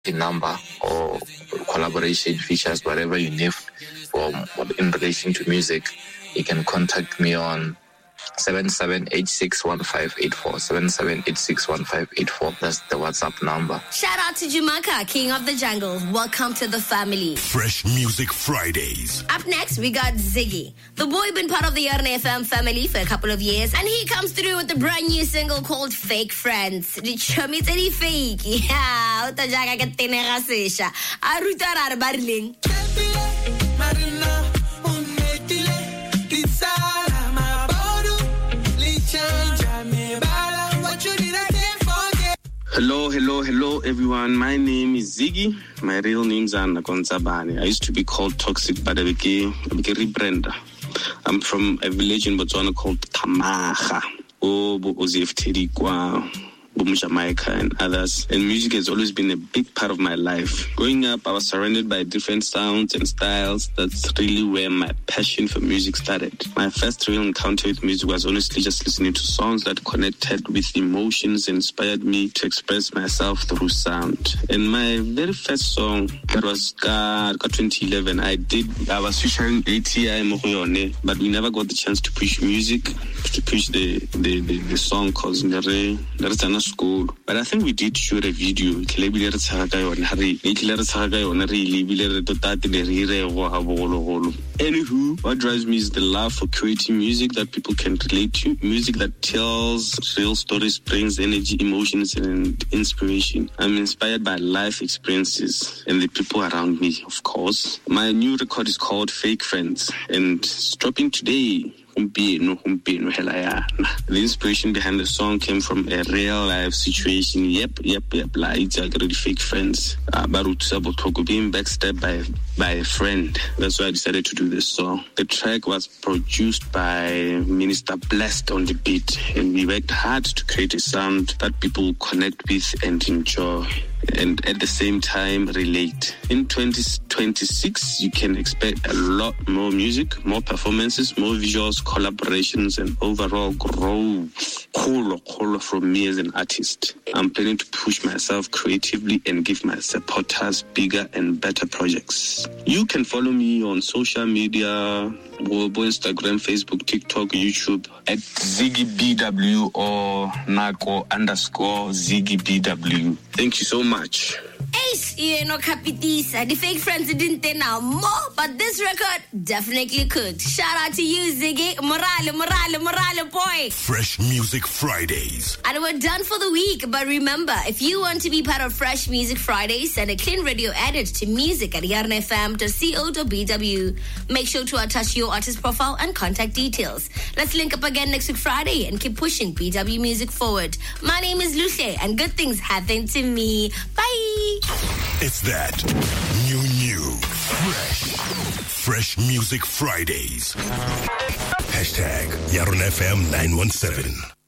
number or collaboration features, whatever you need in relation to music, you can contact me on 77861584. 77861584. That's the WhatsApp number. Shout out to Jumaka, King of the Jungle. Welcome to the family. Fresh Music Fridays. Up next, we got Ziggy. The boy been part of the Yarn FM family for a couple of years, and he comes through with a brand new single called Fake Friends. Show me any fake. Yeah, utajaga ka tinega sesha. Aruta barling. Hello, everyone. My name is Ziggy. My real name's Anna Konsabane. I used to be called Toxic, but I became rebranded. I'm from a village in Botswana called Tamaga. Jamaica and others, and music has always been a big part of my life. Growing up, I was surrounded by different sounds and styles. That's really where my passion for music started. My first real encounter with music was honestly just listening to songs that connected with emotions and inspired me to express myself through sound. And my very first song, that was 2011, I was featuring ATI Mogoyone, but we never got the chance to push music, to push the song, because school. But I think we did shoot a video. Anywho, what drives me is the love for creating music that people can relate to, music that tells real stories, brings energy, emotions, and inspiration. I'm inspired by life experiences and the people around me, of course. My new record is called Fake Friends, and it's dropping today. The inspiration behind the song came from a real life situation. Yep. Like it's already fake friends. Being backstabbed by a friend. That's why I decided to do this song. The track was produced by Minister Blessed on the beat, and we worked hard to create a sound that people connect with and enjoy, and at the same time relate. In 2026, you can expect a lot more music, more performances, more visuals, collaborations, and overall growth from me as an artist. I'm planning to push myself creatively and give my supporters bigger and better projects. You can follow me on social media, Instagram, Facebook, TikTok, YouTube at ZiggyBW or Nako_ZiggyBW. Thank you so much. Ace, Capitisa. The Fake Friends didn't know more, but this record definitely could. Shout out to you, Ziggy. Morale, boy. Fresh Music Fridays. And we're done for the week, but remember, if you want to be part of Fresh Music Fridays, send a clean radio edit to music@yarnfm.co.bw. Make sure to attach your artist profile and contact details. Let's link up again next week Friday and keep pushing BW music forward. My name is Luce, and good things happen to me. Bye. It's that new Fresh Music Fridays. #YarnFM 917.